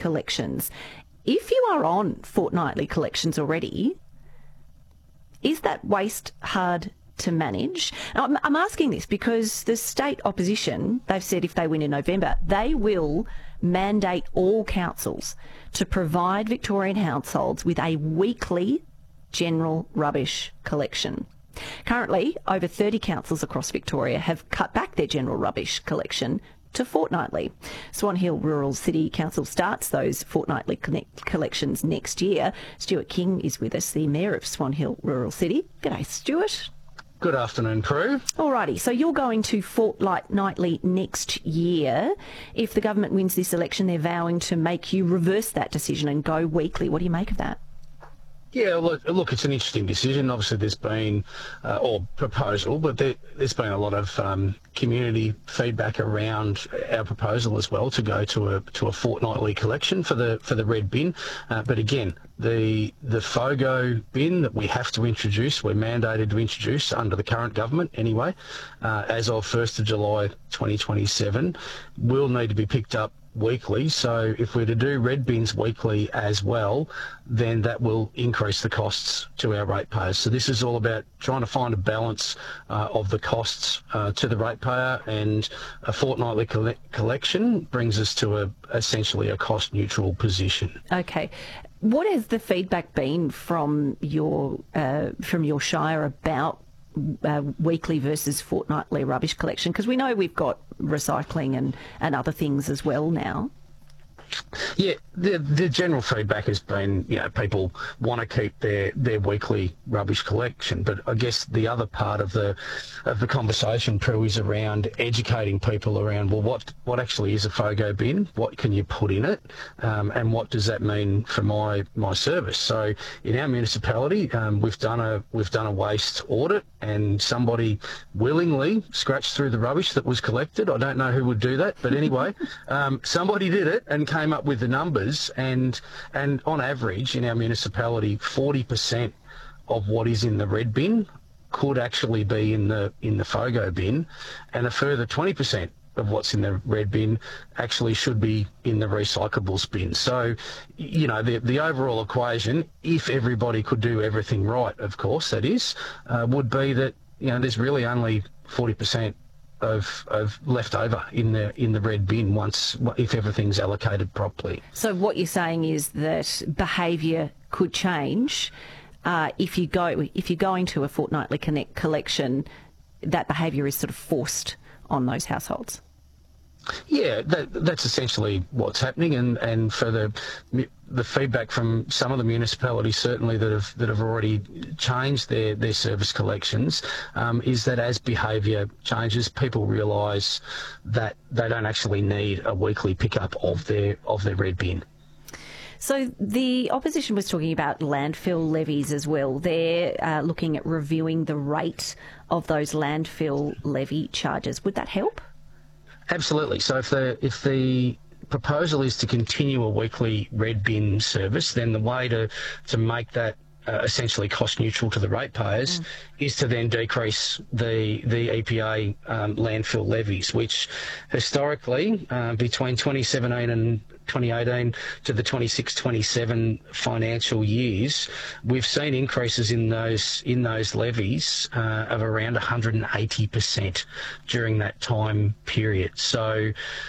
collections. If you are on fortnightly collections already, is that waste hard to manage? Now, I'm asking this because the state opposition, they've said if they win in November, they will mandate all councils to provide Victorian households with a weekly general rubbish collection. Currently, over 30 councils across Victoria have cut back their general rubbish collection to fortnightly. Swan Hill Rural City Council starts those fortnightly collections next year. Stuart King is with us, the Mayor of Swan Hill Rural City. G'day, Stuart. Good afternoon, crew. Alrighty, so you're going to fortnightly next year. If the government wins this election, they're vowing to make you reverse that decision and go weekly. What do you make of that? Yeah, look, it's an interesting decision. Obviously, there's been, or proposal, but there's been a lot of community feedback around our proposal as well to go to a fortnightly collection for the red bin. But again, the FOGO bin that we have to introduce, we're mandated to introduce under the current government anyway, as of 1st of July 2027, will need to be picked up weekly. So if we're to do red bins weekly as well, then that will increase the costs to our ratepayers. So this is all about trying to find a balance of the costs to the ratepayer, and a fortnightly collection brings us to essentially a cost neutral position. Okay. What has the feedback been from your shire about weekly versus fortnightly rubbish collection? Because we know we've got recycling and other things as well now. Yeah, the general feedback has been, people want to keep their weekly rubbish collection, but I guess the other part of the conversation, Prue, is around educating people around, well, what actually is a FOGO bin? What can you put in it? And what does that mean for my service? So in our municipality, we've done a waste audit, and somebody willingly scratched through the rubbish that was collected. I don't know who would do that, but anyway, somebody did it and came up with the numbers, and on average in our municipality, 40% of what is in the red bin could actually be in the FOGO bin, and a further 20% of what's in the red bin actually should be in the recyclables bin. So, the overall equation, if everybody could do everything right, of course, that is, would be that, there's really only 40% of left over in the red bin if everything's allocated properly. So what you're saying is that behaviour could change if you're going to a fortnightly collection, that behaviour is sort of forced on those households. Yeah, that's essentially what's happening, and for the feedback from some of the municipalities certainly that have already changed their service collections, is that as behaviour changes, people realise that they don't actually need a weekly pickup of their red bin. So the opposition was talking about landfill levies as well. They're looking at reviewing the rate of those landfill levy charges. Would that help? Absolutely. So if the proposal is to continue a weekly red bin service, then the way to make that essentially cost neutral to the ratepayers is to then decrease the EPA landfill levies, which historically between 2017 and 2018 to the 26-27 financial years, we've seen increases in those levies of around 180% during that time period. So,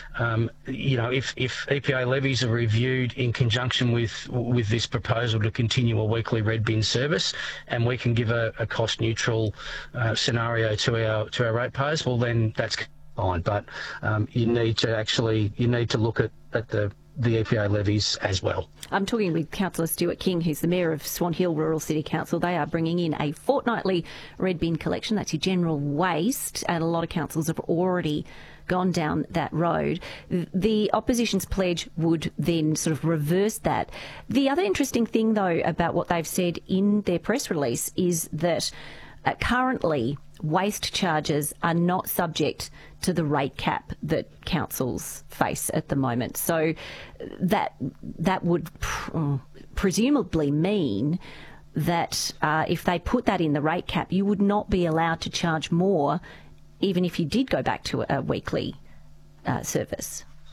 if EPA levies are reviewed in conjunction with this proposal to continue a weekly red bin service, and we can give a cost neutral scenario to our ratepayers, well then that's fine. But you need to look at the EPA levies as well. I'm talking with Councillor Stuart King, who's the Mayor of Swan Hill Rural City Council. They are bringing in a fortnightly red bin collection. That's your general waste, and a lot of councils have already gone down that road. The opposition's pledge would then sort of reverse that. The other interesting thing, though, about what they've said in their press release is that currently waste charges are not subject to the rate cap that councils face at the moment. So that would presumably mean that if they put that in the rate cap, you would not be allowed to charge more even if you did go back to a weekly service.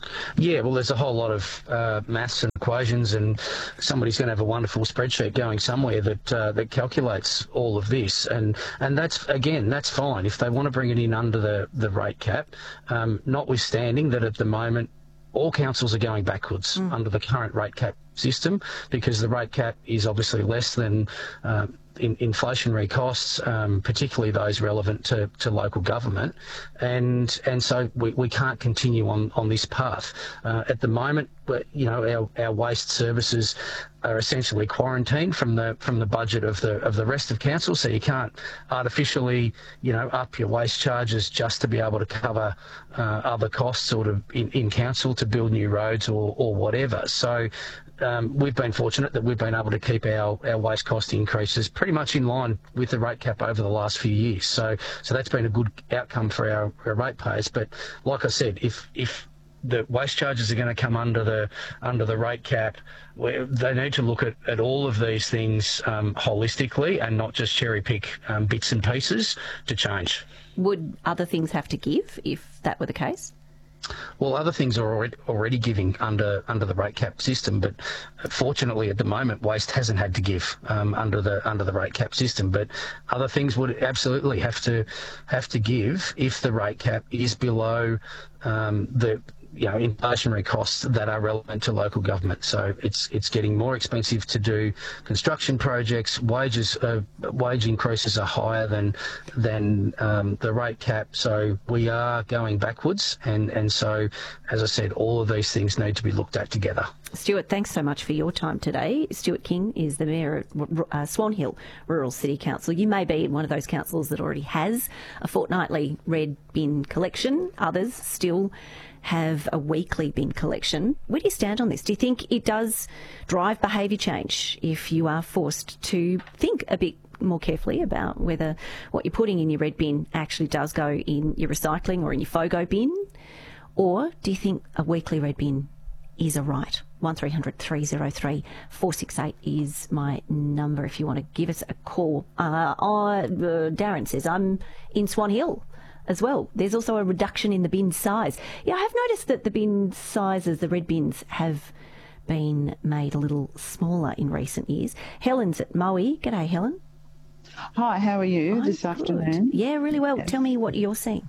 Yeah, well, there's a whole lot of maths and equations, and somebody's going to have a wonderful spreadsheet going somewhere that calculates all of this, and that's fine if they want to bring it in under the rate cap, notwithstanding that at the moment all councils are going backwards under the current rate cap system, because the rate cap is obviously less than inflationary costs, particularly those relevant to local government, and so we can't continue on this path. At the moment, our waste services are essentially quarantined from the budget of the rest of council, so you can't artificially up your waste charges just to be able to cover other costs sort of in council to build new roads or whatever. So we've been fortunate that we've been able to keep our waste cost increases pretty much in line with the rate cap over the last few years. So that's been a good outcome for our ratepayers. But like I said, if the waste charges are going to come under the rate cap, they need to look at all of these things holistically and not just cherry pick bits and pieces to change. Would other things have to give if that were the case? Well, other things are already giving under the rate cap system, but fortunately at the moment waste hasn't had to give under the rate cap system. But other things would absolutely have to give if the rate cap is below the inflationary costs that are relevant to local government. So it's getting more expensive to do construction projects. Wage increases are higher than the rate cap. So we are going backwards, and so, as I said, all of these things need to be looked at together. Stuart, thanks so much for your time today. Stuart King is the Mayor of Swan Hill Rural City Council. You may be one of those councils that already has a fortnightly red bin collection. Others still have a weekly bin collection. Where do you stand on this? Do you think it does drive behaviour change if you are forced to think a bit more carefully about whether what you're putting in your red bin actually does go in your recycling or in your FOGO bin? Or do you think a weekly red bin is a right? 1300 303 468 is my number if you want to give us a call. Darren says, I'm in Swan Hill as well. There's also a reduction in the bin size. Yeah, I have noticed that the bin sizes, the red bins, have been made a little smaller in recent years. Helen's at Moe. G'day, Helen. Hi, how are you this good afternoon? Yeah, really well. Yes. Tell me what you're seeing.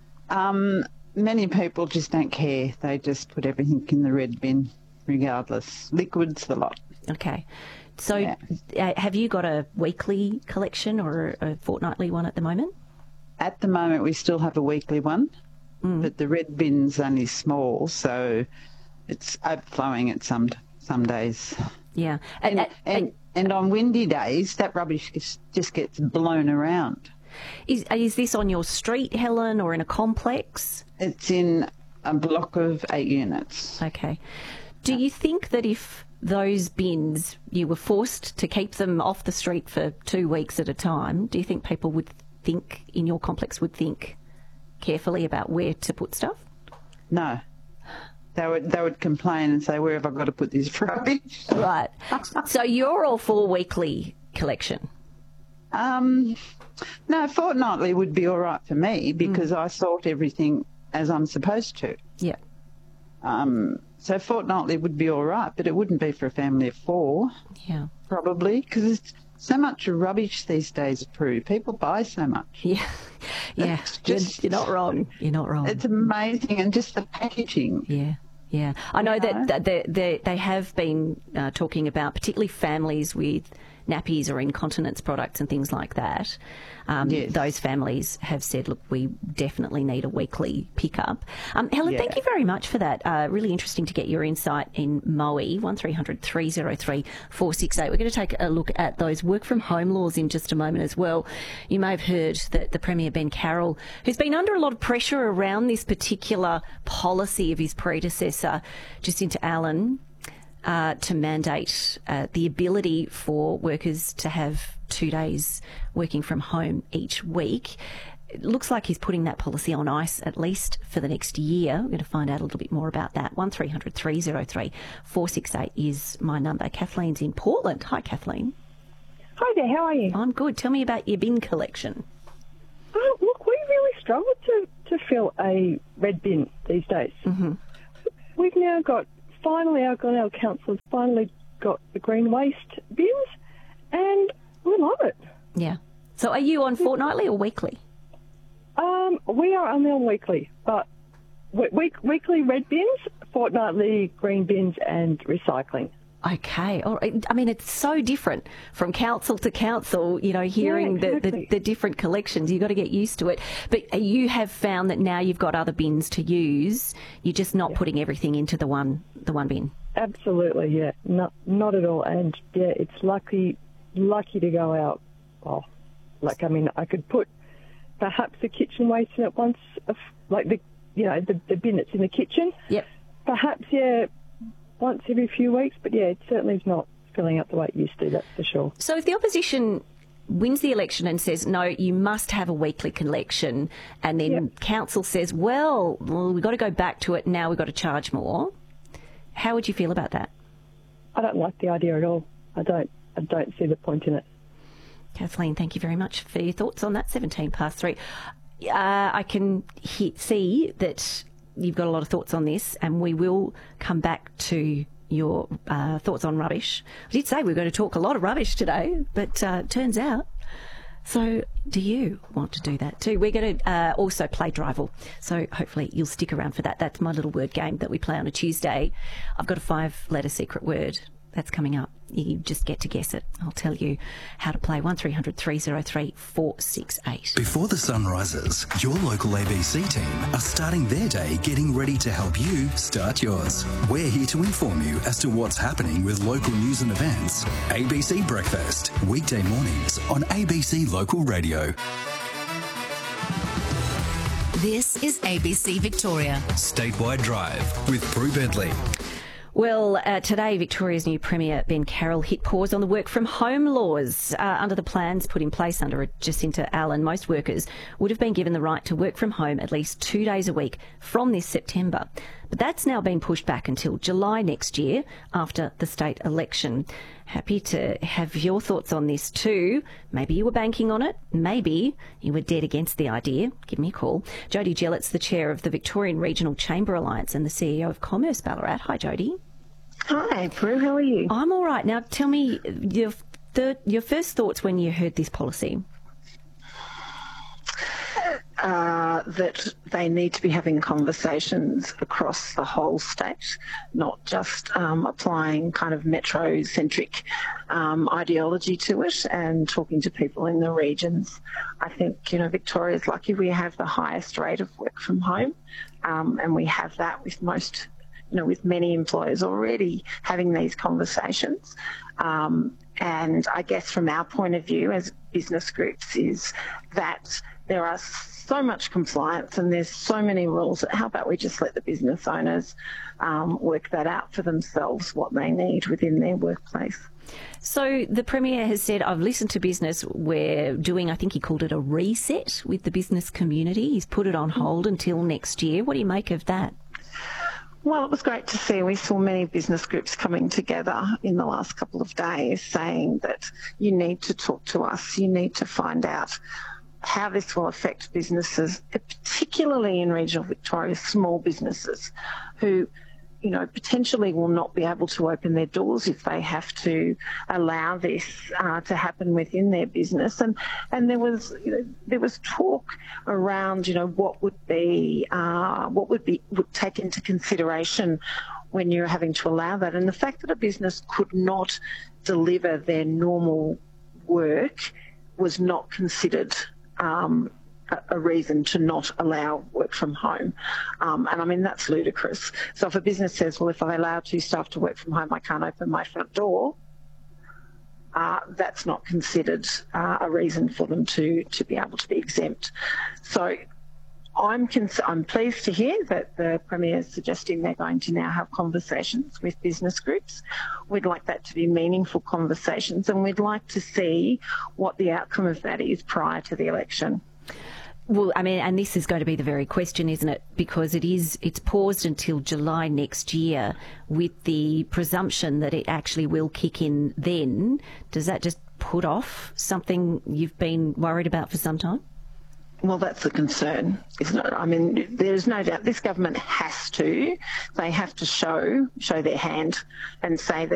Many people just don't care. They just put everything in the red bin regardless. Liquids, the lot. Okay. So have you got a weekly collection or a fortnightly one at the moment? At the moment, we still have a weekly one, but the red bin's only small, so it's overflowing at some days. Yeah. And on windy days, that rubbish just gets blown around. Is this on your street, Helen, or in a complex? It's in a block of 8 units. Okay. Do you think that if those bins, you were forced to keep them off the street for 2 weeks at a time, do you think people would think, in your complex, would think carefully about where to put stuff? No. They would complain and say, where have I got to put this rubbish? Right. So you're all for weekly collection? No, fortnightly would be all right for me because I sort everything as I'm supposed to. Yeah. So fortnightly would be all right, but it wouldn't be for a family of 4. Yeah. Probably, because there's so much rubbish these days, Prue. People buy so much. Yeah. Yeah. You're not wrong. You're not wrong. It's amazing, and just the packaging. Yeah. Yeah. I know that they have been talking about particularly families with nappies or incontinence products and things like that. Yes. Those families have said, look, we definitely need a weekly pickup. Helen, thank you very much for that. Really interesting to get your insight in Moe. 1300 303 468. We're going to take a look at those work from home laws in just a moment as well. You may have heard that the Premier Ben Carroll, who's been under a lot of pressure around this particular policy of his predecessor, Jacinta Allen, to mandate the ability for workers to have 2 days working from home each week. It looks like he's putting that policy on ice, at least for the next year. We're going to find out a little bit more about that. 1300 303 468 is my number. Kathleen's in Portland. Hi, Kathleen. Hi there, how are you? I'm good. Tell me about your bin collection. Look, we really struggle to fill a red bin these days. Mm-hmm. we've now got, finally, our council's finally got the green waste bins, and we love it. Yeah. So are you on fortnightly or weekly? We are only on weekly, but weekly red bins, fortnightly green bins and recycling. Okay. All right. I mean, it's so different from council to council, hearing the different collections. You've got to get used to it. But you have found that now you've got other bins to use. You're just not putting everything into the one bin. Absolutely, yeah. Not at all. And, yeah, it's lucky to go out. Oh, I could put perhaps the kitchen waste in it once, like the bin that's in the kitchen. Yep. Perhaps, once every few weeks, but it certainly is not filling up the way it used to, that's for sure. So if the opposition wins the election and says, no, you must have a weekly collection, and then council says, well, we've got to go back to it, now we've got to charge more, how would you feel about that? I don't like the idea at all. I don't see the point in it. Kathleen, thank you very much for your thoughts on that. 3:17. I can see that you've got a lot of thoughts on this, and we will come back to your thoughts on rubbish. I did say we were going to talk a lot of rubbish today, but turns out. So do you want to do that too? We're going to also play Drival, so hopefully you'll stick around for that. That's my little word game that we play on a Tuesday. I've got a 5-letter secret word. That's coming up. You just get to guess it. I'll tell you how to play. 1300 303 468. Before the sun rises, your local ABC team are starting their day getting ready to help you start yours. We're here to inform you as to what's happening with local news and events. ABC Breakfast, weekday mornings on ABC Local Radio. This is ABC Victoria. Statewide Drive with Prue Bentley. Well, today, Victoria's new Premier, Ben Carroll, hit pause on the work-from-home laws. Under the plans put in place under Jacinta Allen, most workers would have been given the right to work from home at least 2 days a week from this September. But that's now been pushed back until July next year after the state election. Happy to have your thoughts on this too. Maybe you were banking on it. Maybe you were dead against the idea. Give me a call. Jodie Gillett's the chair of the Victorian Regional Chamber Alliance and the CEO of Commerce Ballarat. Hi, Jodie. Hi, Prue. How are you? I'm all right. Now, tell me your first thoughts when you heard this policy. That they need to be having conversations across the whole state, not just applying kind of metro-centric ideology to it and talking to people in the regions. I think, Victoria's lucky we have the highest rate of work from home, and we have that with most, with many employers already having these conversations. And I guess from our point of view as business groups is that there are so much compliance and there's so many rules. How about we just let the business owners work that out for themselves, what they need within their workplace. So the Premier has said, I've listened to business. We're doing, I think he called it a reset with the business community. He's put it on hold until next year. What do you make of that? Well, it was great to see. We saw many business groups coming together in the last couple of days saying that you need to talk to us, you need to find out how this will affect businesses, particularly in regional Victoria, small businesses who, potentially will not be able to open their doors if they have to allow this to happen within their business. And there was talk around, what would take into consideration when you're having to allow that. And the fact that a business could not deliver their normal work was not considered a reason to not allow work from home. And I mean, that's ludicrous. So if a business says, well, if I allow 2 staff to work from home, I can't open my front door, that's not considered a reason for them to be able to be exempt. So I'm pleased to hear that the Premier is suggesting they're going to now have conversations with business groups. We'd like that to be meaningful conversations, and we'd like to see what the outcome of that is prior to the election. Well, I mean, and this is going to be the very question, isn't it? Because it's paused until July next year with the presumption that it actually will kick in then. Does that just put off something you've been worried about for some time? Well, that's the concern, isn't it? I mean, there's no doubt this government has to. They have to show their hand and say that